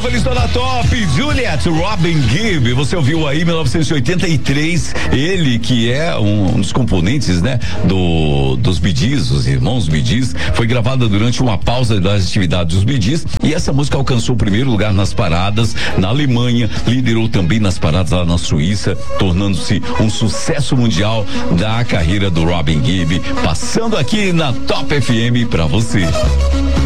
novo, eles estão na top. Juliet, Robin Gibb, você ouviu aí 1983, ele que é um dos componentes, né, dos Bee Gees, os irmãos Bee Gees, foi gravada durante uma pausa das atividades dos Bee Gees, e essa música alcançou o primeiro lugar nas paradas na Alemanha, liderou também nas paradas lá na Suíça, tornando-se um sucesso mundial da carreira do Robin Gibb, passando aqui na Top FM pra você.